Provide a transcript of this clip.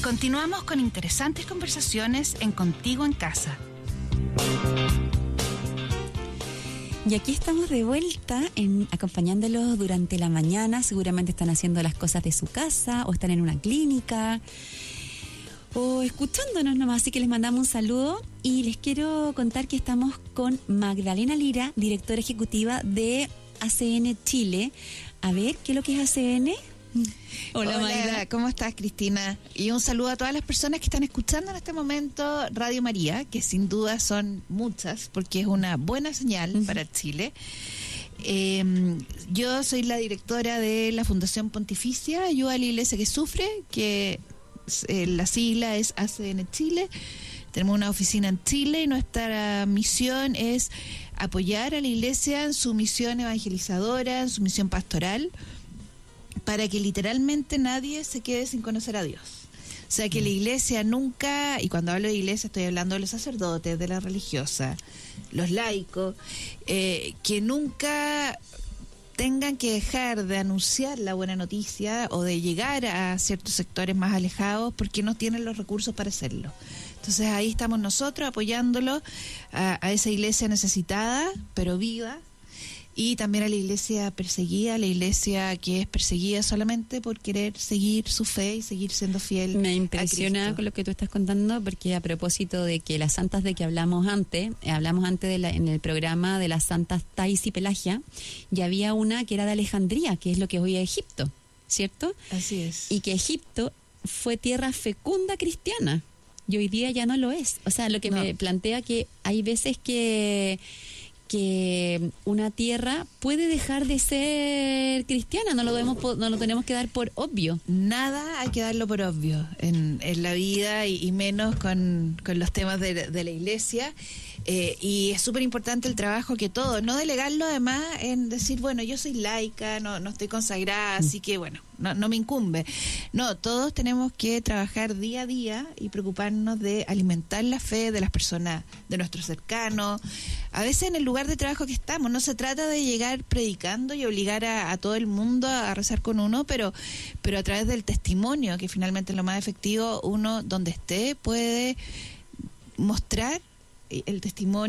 Continuamos con interesantes conversaciones en Contigo en Casa. Y aquí estamos de vuelta acompañándolos durante la mañana. Seguramente están haciendo las cosas de su casa o están en una clínica o escuchándonos nomás. Así que les mandamos un saludo y les quiero contar que estamos con Magdalena Lira, directora ejecutiva de ACN Chile. A ver, ¿qué es lo que es ACN? Hola Magda, ¿cómo estás, Cristina? Y un saludo a todas las personas que están escuchando en este momento Radio María, que sin duda son muchas, porque es una buena señal para Chile. Yo soy la directora de la Fundación Pontificia Ayuda a la Iglesia que Sufre, que la sigla es ACN Chile. Tenemos una oficina en Chile y nuestra misión es apoyar a la Iglesia en su misión evangelizadora, en su misión pastoral, para que literalmente nadie se quede sin conocer a Dios. O sea, que la Iglesia nunca, y cuando hablo de Iglesia estoy hablando de los sacerdotes, de la religiosa, los laicos, que nunca tengan que dejar de anunciar la buena noticia o de llegar a ciertos sectores más alejados porque no tienen los recursos para hacerlo. Entonces ahí estamos nosotros apoyándolo a esa iglesia necesitada, pero viva, y también a la iglesia perseguida, a la iglesia que es perseguida solamente por querer seguir su fe y seguir siendo fiel. Me impresiona con lo que tú estás contando, porque a propósito de que las santas de que hablamos antes en el programa de las santas Thais y Pelagia, y había una que era de Alejandría, que es lo que hoy es Egipto, ¿cierto? Así es. Y que Egipto fue tierra fecunda cristiana, y hoy día ya no lo es. O sea, lo que me plantea que hay veces que una tierra puede dejar de ser cristiana, no lo tenemos que dar por obvio. Nada hay que darlo por obvio en la vida y menos con los temas de la iglesia. Y es súper importante el trabajo que todo, no delegarlo además en decir, bueno, yo soy laica, no estoy consagrada, así que bueno, no me incumbe. No, todos tenemos que trabajar día a día y preocuparnos de alimentar la fe de las personas, de nuestros cercanos. A veces en el lugar de trabajo que estamos, no se trata de llegar predicando y obligar a todo el mundo a rezar con uno, pero a través del testimonio, que finalmente es lo más efectivo, uno donde esté puede mostrar el testimonio